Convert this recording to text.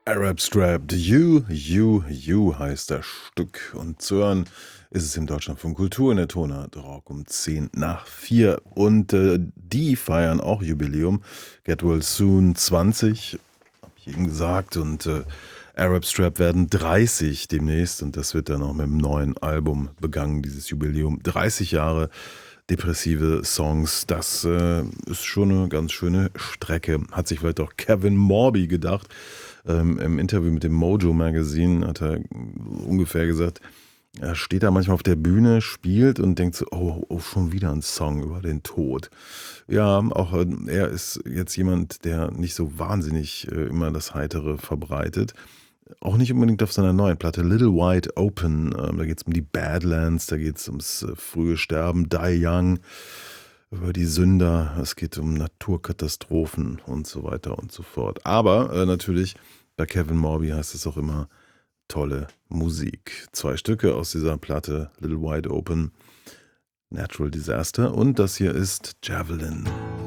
Arab Strap, You heißt das Stück. Und zu hören ist es im Deutschlandfunk Kultur in der Tonart Rock um 10 nach 4. Und die feiern auch Jubiläum. Get Well Soon 20, hab ich eben gesagt. Und Arab Strap werden 30 demnächst. Und das wird dann auch mit dem neuen Album begangen, dieses Jubiläum. 30 Jahre depressive Songs, das ist schon eine ganz schöne Strecke. Hat sich vielleicht auch Kevin Morby gedacht. Im Interview mit dem Mojo Magazine hat er ungefähr gesagt, er steht da manchmal auf der Bühne, spielt und denkt so, oh, schon wieder ein Song über den Tod. Ja, auch er ist jetzt jemand, der nicht so wahnsinnig immer das Heitere verbreitet. Auch nicht unbedingt auf seiner neuen Platte Little Wide Open. Da geht es um die Badlands, da geht es ums frühe Sterben, Die Young, über die Sünder, es geht um Naturkatastrophen und so weiter und so fort. Aber natürlich, bei Kevin Morby heißt es auch immer tolle Musik. 2 Stücke aus dieser Platte, Little Wide Open, Natural Disaster und das hier ist Javelin.